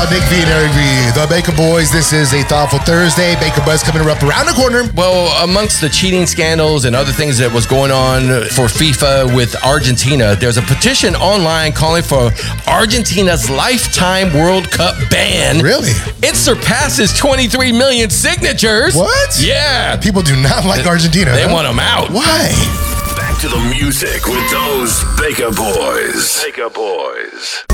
Nick V and Eric V, the Baker Boys. This is a thoughtful Thursday. Baker Buzz coming up around the corner. Well, amongst the cheating scandals and other things that was going on for FIFA with Argentina, there's a petition online calling for Argentina's lifetime World Cup ban. Really? It surpasses 23 million signatures. What? Yeah. People do not like Argentina. They want them out. Why? Back to the music with those Baker Boys. Baker Boys.